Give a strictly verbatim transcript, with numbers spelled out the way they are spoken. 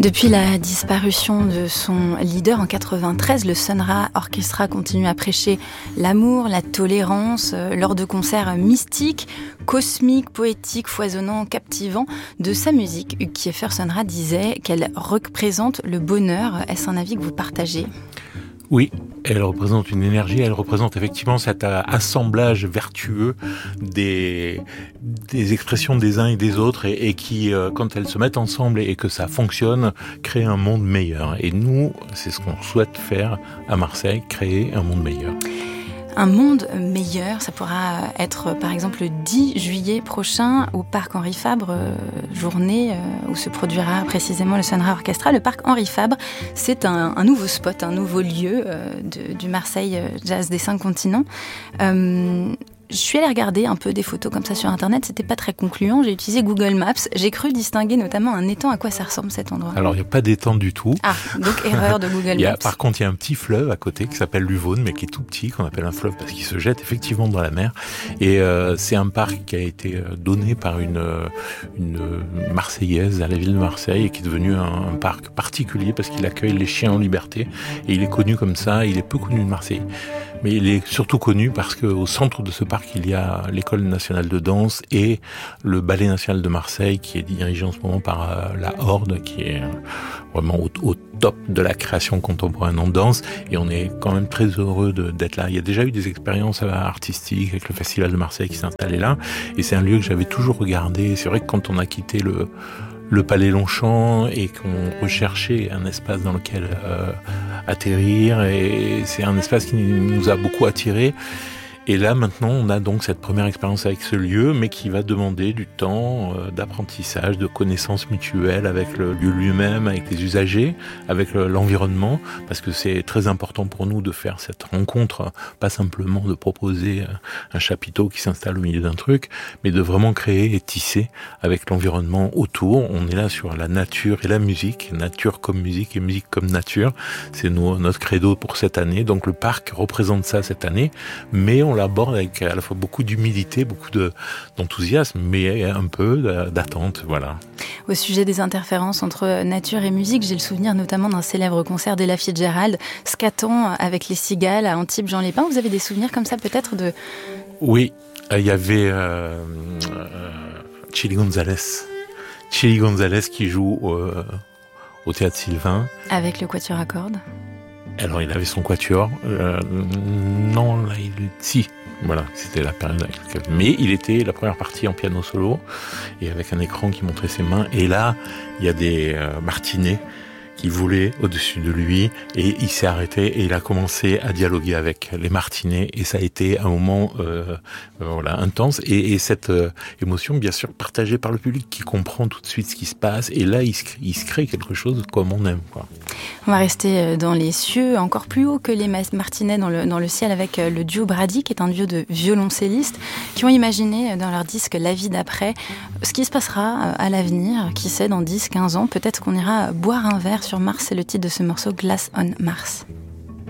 Depuis la disparition de son leader en quatre-vingt-treize, le Sun Ra Orchestra continue à prêcher l'amour, la tolérance, euh, lors de concerts mystiques, cosmiques, poétiques, foisonnants, captivants. De sa musique, Hugues Kieffer, Sun Ra disait qu'elle représente le bonheur. Est-ce un avis que vous partagez ? Oui, elle représente une énergie, elle représente effectivement cet assemblage vertueux des, des expressions des uns et des autres et, et qui, euh, quand elles se mettent ensemble et, et que ça fonctionne, crée un monde meilleur. Et nous, c'est ce qu'on souhaite faire à Marseille, créer un monde meilleur. Un monde meilleur, ça pourra être par exemple le dix juillet prochain au parc Henri Fabre, euh, journée euh, où se produira précisément le Sun Ra Orchestra. Le parc Henri Fabre, c'est un, un nouveau spot, un nouveau lieu euh, de, du Marseille Jazz des Cinq Continents. Euh, Je suis allée regarder un peu des photos comme ça sur Internet, c'était pas très concluant. J'ai utilisé Google Maps, j'ai cru distinguer notamment un étang. À quoi ça ressemble cet endroit ? Alors il n'y a pas d'étang du tout. Ah, donc erreur de Google Maps. Il y a, par contre, il y a un petit fleuve à côté qui s'appelle l'Uvaune, mais qui est tout petit, qu'on appelle un fleuve parce qu'il se jette effectivement dans la mer. Et euh, c'est un parc qui a été donné par une, une Marseillaise à la ville de Marseille et qui est devenu un, un parc particulier parce qu'il accueille les chiens en liberté. Et il est connu comme ça, il est peu connu de Marseille. Mais il est surtout connu parce qu'au centre de ce parc, il y a l'École nationale de danse et le Ballet national de Marseille qui est dirigé en ce moment par la Horde, qui est vraiment au, au top de la création contemporaine en danse. Et on est quand même très heureux de, d'être là. Il y a déjà eu des expériences artistiques avec le Festival de Marseille qui s'est installé là. Et c'est un lieu que j'avais toujours regardé. C'est vrai que quand on a quitté le... le Palais Longchamp et qu'on recherchait un espace dans lequel euh, atterrir, et c'est un espace qui nous a beaucoup attirés. Et là, maintenant, on a donc cette première expérience avec ce lieu, mais qui va demander du temps euh, d'apprentissage, de connaissances mutuelles avec le lieu lui-même, avec les usagers, avec le, l'environnement, parce que c'est très important pour nous de faire cette rencontre, pas simplement de proposer un chapiteau qui s'installe au milieu d'un truc, mais de vraiment créer et tisser avec l'environnement autour. On est là sur la nature et la musique, nature comme musique et musique comme nature. C'est nous, notre credo pour cette année. Donc le parc représente ça cette année, mais on on l'aborde avec à la fois beaucoup d'humilité, beaucoup de, d'enthousiasme, mais un peu d'attente, voilà. Au sujet des interférences entre nature et musique, j'ai le souvenir notamment d'un célèbre concert d'Ella Fitzgerald, scatant avec les cigales à Antibes-Jean-les-Pins. Vous avez des souvenirs comme ça peut-être de... Oui, il y avait euh, euh, Chili González. Chili González qui joue euh, au Théâtre Sylvain. Avec le quatuor à cordes. Alors, il avait son quatuor. Euh, non, là, il... Si, voilà, c'était la période. Mais il était la première partie en piano solo, et avec un écran qui montrait ses mains. Et là, il y a des euh, martinets qui volaient au-dessus de lui, et il s'est arrêté, et il a commencé à dialoguer avec les martinets, et ça a été un moment euh, voilà, intense, et, et cette euh, émotion, bien sûr, partagée par le public, qui comprend tout de suite ce qui se passe, et là, il se, il se crée quelque chose comme on aime, quoi. On va rester dans les cieux, encore plus haut que les martinets dans le, dans le ciel, avec le duo Brady, qui est un duo de violoncellistes qui ont imaginé dans leur disque La vie d'après ce qui se passera à l'avenir, qui sait, dans dix quinze ans, peut-être qu'on ira boire un verre sur Mars. C'est le titre de ce morceau, Glass on Mars.